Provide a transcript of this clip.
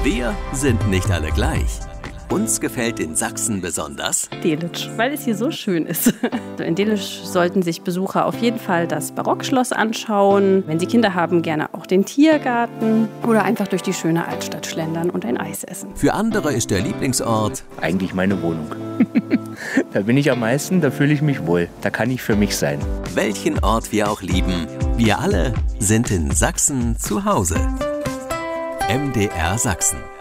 Wir sind nicht alle gleich. Uns gefällt in Sachsen besonders Delitzsch, weil es hier so schön ist. In Delitzsch sollten sich Besucher auf jeden Fall das Barockschloss anschauen. Wenn sie Kinder haben, gerne auch den Tiergarten oder einfach durch die schöne Altstadt schlendern und ein Eis essen. Für andere ist der Lieblingsort eigentlich meine Wohnung. Da bin ich am meisten, da fühle ich mich wohl. Da kann ich für mich sein. Welchen Ort wir auch lieben. Wir alle sind in Sachsen zu Hause. MDR Sachsen.